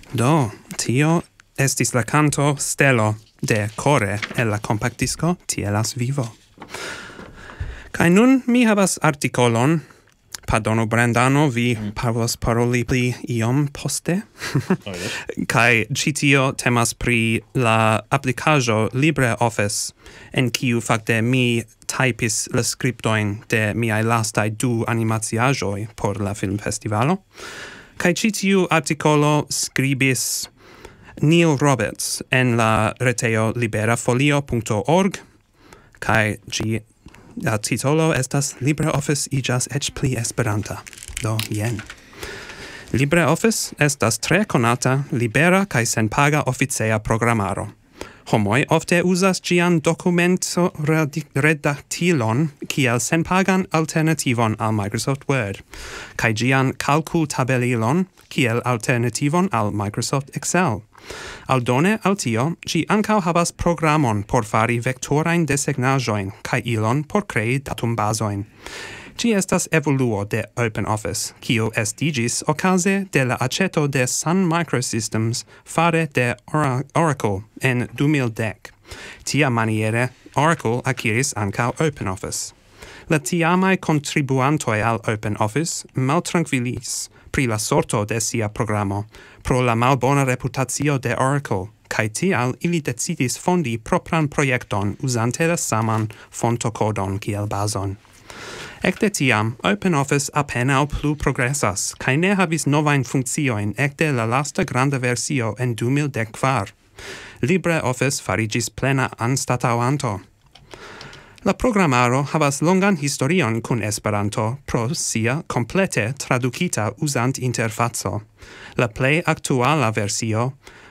Do, tio estis la canto Stelo de Core el la compact disco Tielas Vivo. Kai nun mi havas artikolon, pardonu Brandano, vi parlos paroli pli iom poste. Kai citio temas pri la applicajo LibreOffice, en kiu fakte mi typis la scriptoin de miai lastai 2 animaciajoi por la film festivalo. Kai citiu articolo scribis Neil Roberts en la reteo liberafolio.org, kai la titolo estas LibreOffice igas ec pli esperanta. Do, jen. LibreOffice estas tre konata, libera kaj senpaga oficea programaro. Homoj ofte uzas ĝian dokumento redaktilon kiel senpagan alternativon al Microsoft Word, kaj ĝian kalkultabelilon kiel alternativon al Microsoft Excel. Aldone al tio, ĝi ankaŭ havas programon por fari vektorajn desegnaĵojn kaj ilon por krei datumbazojn. Ĝi estas evoluo de OpenOffice, kiu estiĝis okaze de la aĉeto de Sun Microsystems fare de Oracle en 2010. Tiamaniere Oracle akiris ankaŭ OpenOffice. La tiamaj kontribuantoj al OpenOffice maltrankvilis pri la sorto de sia programo, pro la malbona reputacio de Oracle, kaj tial ili decidis fondi propran projekton uzante la saman fontokodon kiel bazon. Ekde tiam, OpenOffice apenaŭ plu progresas, kaj ne havis novajn funkciojn ekde la lasta granda versio en 2014. LibreOffice fariĝis plena anstataŭanto. La programaro havas longan historion kun Esperanto pro sia komplete tradukita uzant interfaco. La plej aktuala versio,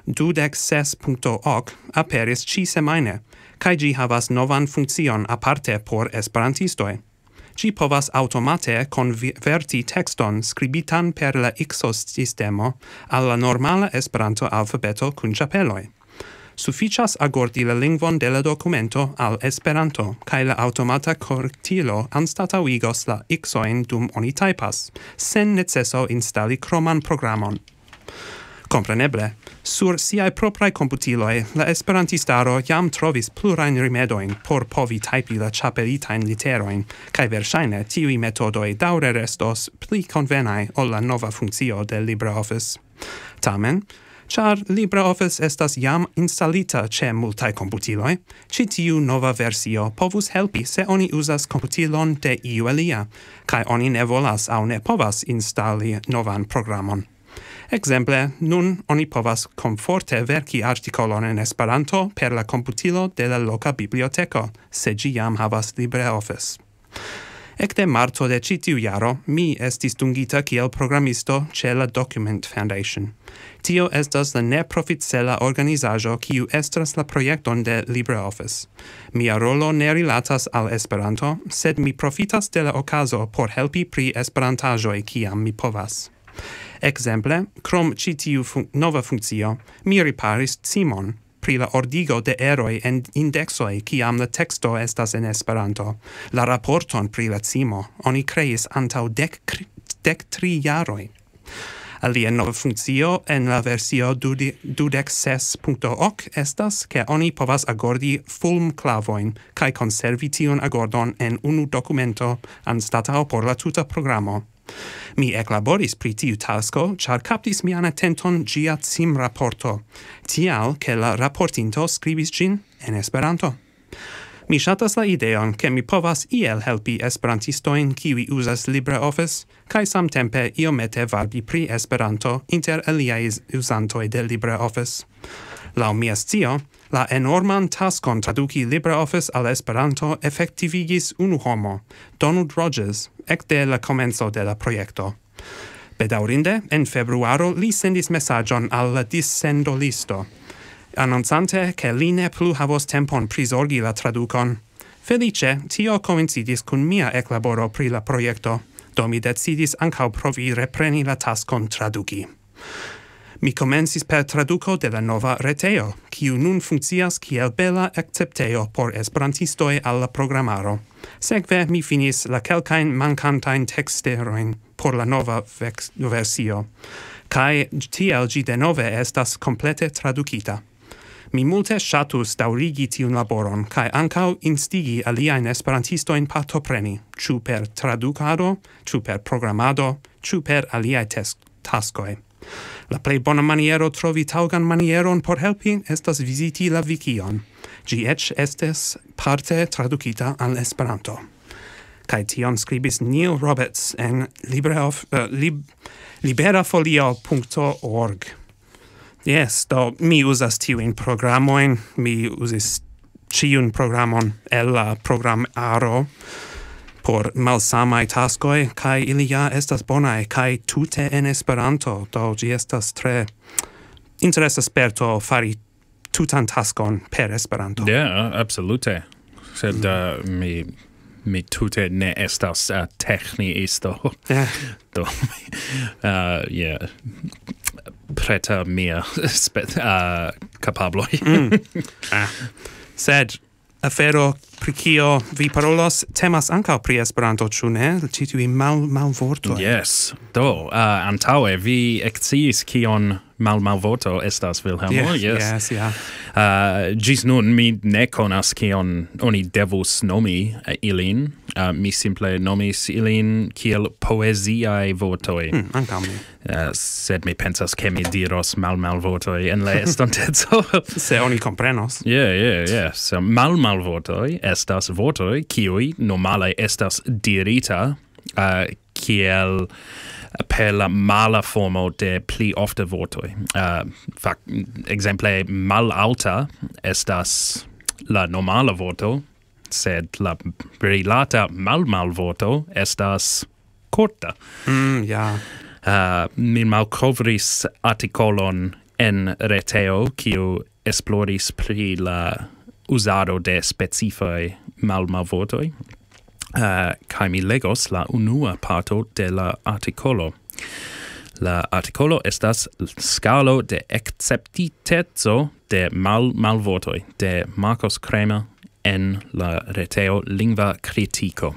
26.ok, aperis ĉi-semajne, kaj ĝi havas novan funkcion aparte por esperantistoj. Ĝi povas aŭtomate konverti tekston skribitan per la Ixos-sistemo al la normala Esperanto-alfabeto kun ĉapeloj. Sufiĉas agordi la lingvon de la dokumento al Esperanto, kaj la aŭtomata korektilo anstataŭigos la Xojn dum oni tajpas, sen neceso instali kroman programon. Kompreneble, sur siaj propraj komputiloj la esperantistaro jam trovis plurajn rimedojn por povi tajpi la ĉapelitajn literojn, kaj verŝajne tiuj metodoj daŭre restos pli konvenaj ol la nova funkcio de LibreOffice. Tamen, ĉar LibreOffice estas jam instalita ĉe multaj komputiloj, ĉi tiu nova versio povus helpi se oni uzas komputilon de iu alia, kaj oni ne volas aŭ ne povas instali novan programon. Ekzemple, nun oni povas komforte verki artikolon en Esperanto per la komputilo de la loka biblioteko, se ĝi jam havas LibreOffice. Ekde marto de ĉi tiu jaro, mi estis dungita kiel programisto ĉe la Document Foundation. Tio estas la neprofitcela organizaĵo kiu estras la projekton de LibreOffice. Mia rolo ne rilatas al Esperanto, sed mi profitas de la okazo por helpi pri esperantaĵoj kiam mi povas. Ekzemple, krom ĉi tiu nova funkcio, mi riparis Cimon pri la ordigo de eroj en indeksoj kiam la teksto estas en Esperanto. La raporton pri la Cimo oni kreis antaŭ 13 jaroj. Alia nova funkcio en la versio 26.ok estas, ke oni povas agordi fulmklavojn kaj konservi tiun agordon en unu dokumento anstataŭ por la tuta programo. Mi eklaboris pri tiu tasko, ĉar kaptis mian atenton ĝia cimraporto, tial ke la raportinto skribis ĝin en Esperanto. Mi ŝatas la ideon, ke mi povas iel helpi esperantistojn kiuj uzas LibreOffice, kaj samtempe iomete varbi pri Esperanto inter aliaj uzantoj de LibreOffice. Laŭ mia scio, la enorman taskon traduki LibreOffice al Esperanto efektivigis unu homo, Donald Rogers, ekde la komenco de la projekto. Bedaŭrinde, en februaro li sendis mesaĝon al la dissendolisto, anoncante ke li ne plu havos tempon prizorgi la tradukon. Feliĉe, tio koincidis kun mia eklaboro pri la projekto, do mi decidis ankaŭ provi repreni la taskon traduki. Mi komencis per traduko de la nova retejo, kiu nun funkcias kiel bela akceptejo por esperantistoj al la programaro. Sekve mi finis la kelkajn mankantajn teksterojn por la nova versio. Kai tiel gi denove estas complete traducita. Mi multe shatus daurigi tiun laboron, kai ancau instigi aliaen esperantistoin partopreni, ciu per traducado, ciu per programado, ciu per aliae taskoi. La plei bona maniero trovi taugan manieron por helpi estas visiti la Wikion. Gi ec estes parte traducita al Esperanto. Kai tion scribis Neil Roberts en liberafolio.org. Yes, do mi usas tiuin programoin, mi usis ciun programon el la programaro por malsamai taskoi, kai ili ja estas bonai, kai tute en Esperanto, do gi estas tre interesa sperto fari tutan taskon per Esperanto. Yeah, absolute. Sed mi tute ne estas techniisto. Yeah. Do, preta mia capabloi. Sed afero pri kio vi parolos temas ankaŭ pri Esperanto, ĉu ne? Ĉi tiuj malvortoj. Yes. Do, antaŭe vi eksciis kion malvorto estas, Vilhelmo? Yes, yeah. Gis nun mi ne konas kion oni devus nomi ilin. Mi simple nomis ilin kiel poesiae vortoi. Ankaŭ mi. Sed mi pensas ke mi diros malvortoi en la estonteco. Se oni komprenos. Yeah. So malvortoi estas vortoi kiuj normale estas dirita kiel per la mala formo de pli ofta vortoi. Exemple, malalta estas la normala vorto, sed la rilata malvorto estas corta. Mi malkovris artikolon en reteo kiu esploris pri la uzado de specifaj malvortoj. Kai mi legos la unua parto de la articolo. La articolo estas skalo de acceptitezo de malvortoj de Marcos Kremer en la reteo Lingva Kritiko.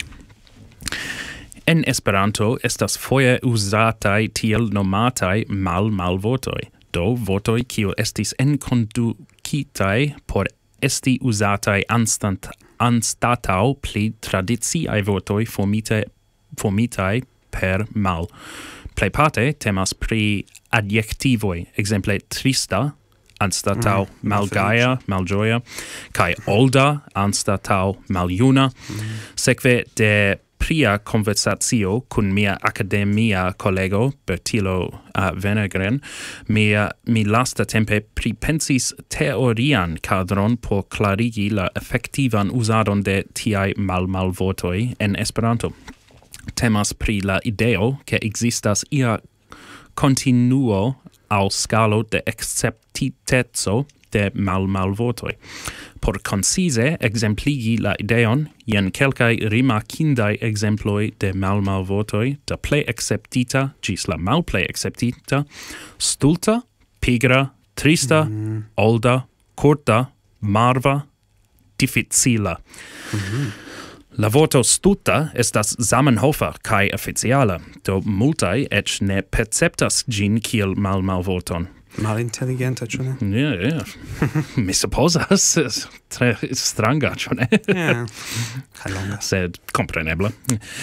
En Esperanto estas foje uzataj tiel nomataj malvortoj. Do vortoj kiu estis enkondukitaj por esti uzataj anstatau pli tradiciae vortoi formitai per mal. Plejparte temas pri adjektivoi, exemple trista, anstatau malgaia, malgioia, kai olda, anstatau maljuna. Sekve de pria conversatio kun mia academia collego Bertilo Venegren, mi lasta tempe pripensis teorian cadron por clarigi la effektivan uzadon de tiai malvortoi en Esperanto. Temas pri la ideo ke existas ia continuo au scalo de acceptitezo de malvortoi. Por concise exempligi la ideon, jen kelkaj rimarkindaj exemploj de malvortoj, da plej acceptita ĝis la malplej acceptita, stulta, pigra, trista, olda, corta, marva, difficila. La vorto stulta estas Zamenhofa kaj oficiala, do multaj eĉ ne perceptas ĝin kiel malvorton. Malintelligenta, ĉu ne? Yeah. Mi supposas. Tre stranga, ĉu ne? Yeah. Kaj longa. Sed kompreneble.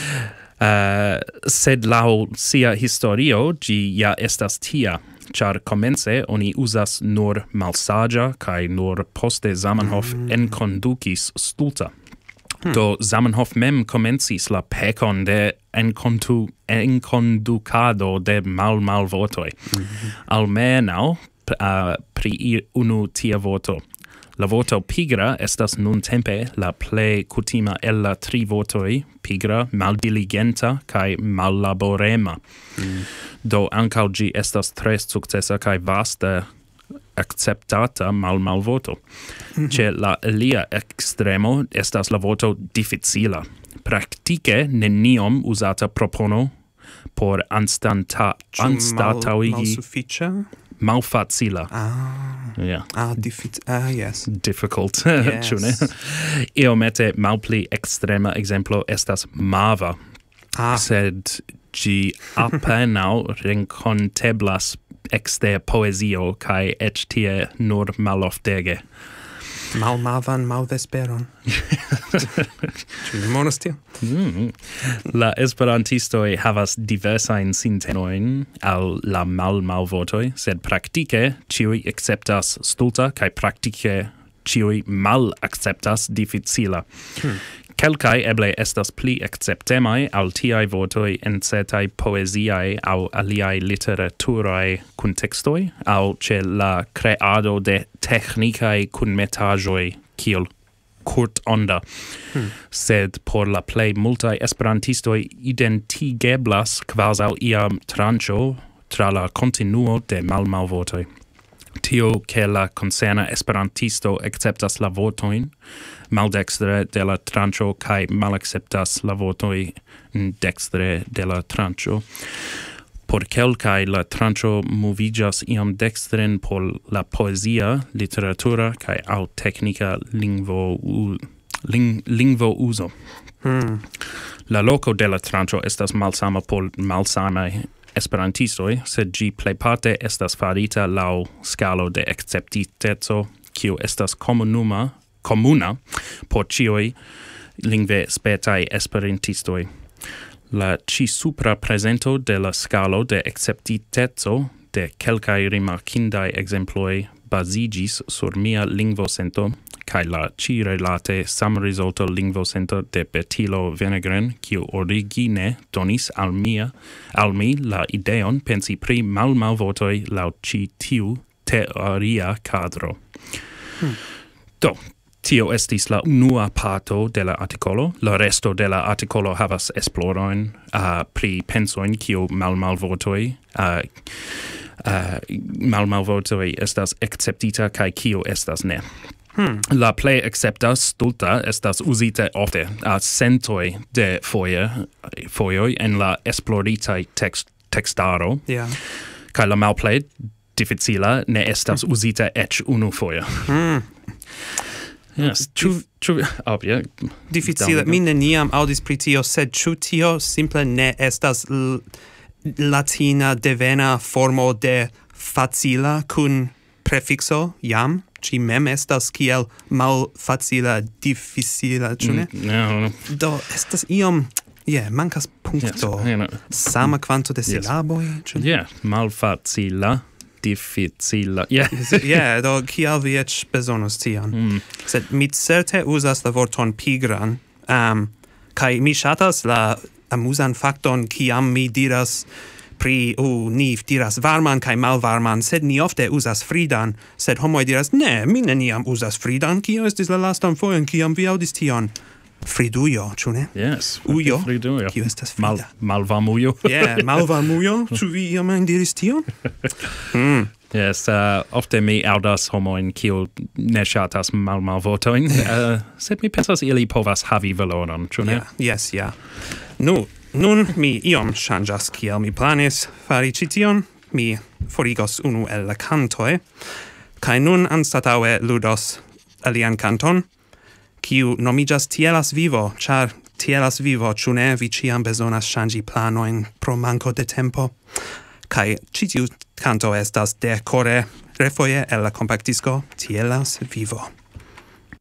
Sed laŭ sia historio ĝi ja estas tia, ĉar komence oni uzas nur malsaĝa kaj nur poste Zamenhof enkondukis stulta. Do Zamenhof mem komencis la pekon de enkondukado de malvortoj. Almenaŭ pri unu tia vorto. La vorto pigra estas nuntempe la plej kutima el la tri vortoj: pigra, maldiligenta kaj mallaborema. Do ankaŭ ĝi estas tre sukcesa kaj vaste acceptata malvorto. Ĉe la alia ekstremo estas la vorto difficila. Praktike neniom uzata propono por anstataŭigi malsufiĉa? Malfacila. Yeah. Yes. Difficult, Yes. ĉu ne? Iomete malpli ekstrema ekzemplo estas mava. Sed Gi apenau renconteblas exter poesio kai et tie nur maloftege. Malmavan, malvesperon. Ĉu memoras tion? La esperantistoi havas diversain sintenoin al la malvortoi, sed praktike ciui acceptas stulta kai praktike ciui mal acceptas difficila. Kelkai eble estas pli acceptemai al tiai vortoi en certai poesiae au aliai literaturae contextoi, au ce la creado de technicae cunmetajoi kiel curt onda. Sed por la plei multae esperantistoi identigeblas quasau iam trancho tra la continuo de malvortoi. Tio che la concerna esperantisto acceptas la vortoin, maldextre de la trancho kai malacceptas la vortoi dextre de la trancho. Por kelkai la trancho movigas iam dextren por la poesia, literatura kai au technica lingvo uso. La loco de la trancho estas malsama por malsamai esperantistoi, sed gi plejparte estas farita laŭ skalo de akceptiteco, kiu estas komuna por ĉiuj lingve spertaj esperantistoj. La ĉi supra prezento de la skalo de akceptiteco de kelkaj rimarkindaj ekzemploj baziĝis sur mia lingvosento kai la ci relate samrizolto lingvosento de Bertilo Venegren, kiu origine donis al mi la ideon pensi pri malvortoi laŭ ĉi tiu teoria kadro. Do, tio estis la unua parto de la artikolo. La resto de la artikolo havas esplorojn pri pensoin kiu malvortoi malvortoi estas akceptita kaj kiu estas ne. La plej accepta stulta estas uzita ofte centoj de fojoj en la esploritaj tekstaro. Kaj la malplej difficila ne estas uzita eĉ unu fojo. Yes, difficile. Mi neniam audis pri tio, sed ĉu tio simple ne estas latina devena formo de facila kun prefixo jam? Ci mem estas kiel malfacila difficila, ĉu ne? No. Do estas iom mankas punkto. Sama kvanto de silaboj, ĉu ne? Malfacila, difficila. Do kial vi eĉ bezonos tion? Sed mi certe uzas la vorton pigran, kaj mi ŝatas la amuzan fakton kiam mi diras pri ni diras varman kaj malvarman, sed ni ofte uzas fridan, sed homoj diras, ne, mi neniam uzas fridan, kio estis la lastan fojon, kiam vi aŭdis tion? Fridujo, ĉu ne? Yes. Ujo, fridujo. Kio estas frida? Malvarmujo. Malvarmujo, ĉu vi iam diris tion? Yes, ofte mi aŭdas homojn kiu ne ŝatas malvortojn, sed mi pensas ili povas havi valoron, ĉu ne? Yes. Nun mi iom ŝanĝas kiel mi planis fari ĉi tion. Mi forigos unu el la kantoj, kaj nun anstataŭe ludos alian kanton, kiu nomiĝas Tielas vivo, ĉar tielas vivo, ĉu ne, vi ĉiam bezonas ŝanĝi planojn pro manko de tempo. Kaj ĉi tiu kanto estas de kore refoje el la kompaktdisko Tielas vivo.